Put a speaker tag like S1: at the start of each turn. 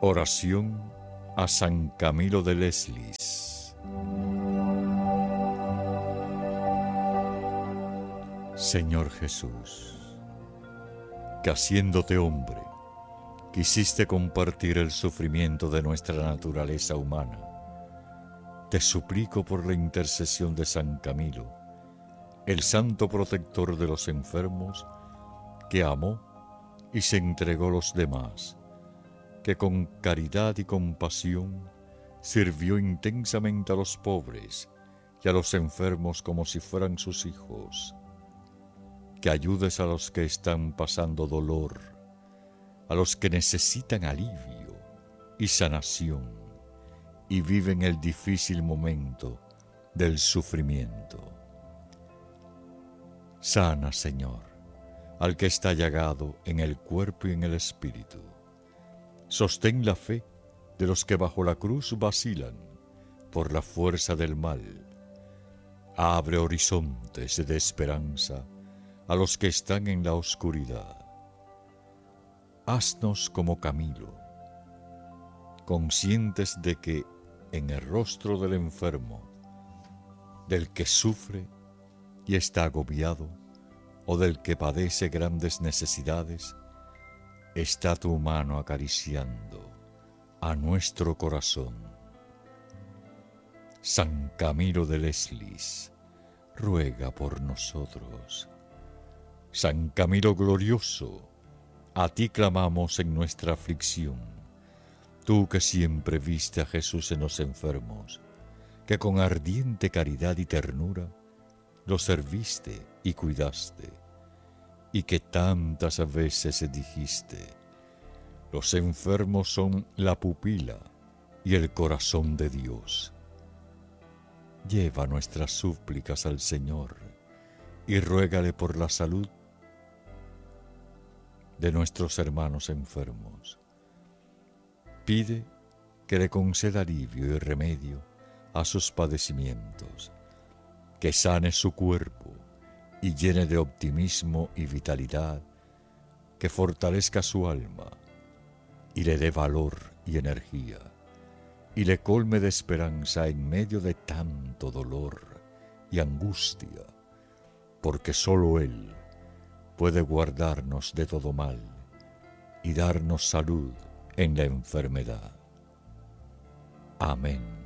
S1: Oración a San Camilo de Leslis. Señor Jesús, que haciéndote hombre, quisiste compartir el sufrimiento de nuestra naturaleza humana, te suplico por la intercesión de San Camilo, el santo protector de los enfermos, que amó y se entregó a los demás, que con caridad y compasión sirvió intensamente a los pobres y a los enfermos como si fueran sus hijos, que ayudes a los que están pasando dolor, a los que necesitan alivio y sanación y viven el difícil momento del sufrimiento. Sana, Señor, al que está llagado en el cuerpo y en el espíritu. Sostén la fe de los que bajo la cruz vacilan por la fuerza del mal. Abre horizontes de esperanza a los que están en la oscuridad. Haznos como Camilo, conscientes de que en el rostro del enfermo, del que sufre y está agobiado, o del que padece grandes necesidades, está tu mano acariciando a nuestro corazón. San Camilo de Leslis, ruega por nosotros. San Camilo glorioso, a ti clamamos en nuestra aflicción. Tú que siempre viste a Jesús en los enfermos, que con ardiente caridad y ternura lo serviste y cuidaste, y que tantas veces dijiste: los enfermos son la pupila y el corazón de Dios. Lleva nuestras súplicas al Señor y ruégale por la salud de nuestros hermanos enfermos. Pide que le conceda alivio y remedio a sus padecimientos, que sane su cuerpo y llene de optimismo y vitalidad, que fortalezca su alma y le dé valor y energía, y le colme de esperanza en medio de tanto dolor y angustia, porque solo Él puede guardarnos de todo mal y darnos salud en la enfermedad. Amén.